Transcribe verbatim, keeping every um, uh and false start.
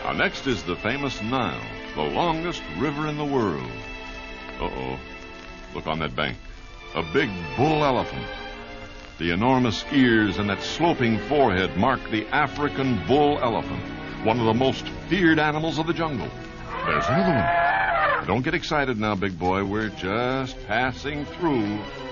Now, next is the famous Nile, the longest river in the world. Uh-oh. Look on that bank. A big bull elephant. The enormous ears and that sloping forehead mark the African bull elephant, one of the most feared animals of the jungle. There's another one. Don't get excited now, big boy. We're just passing through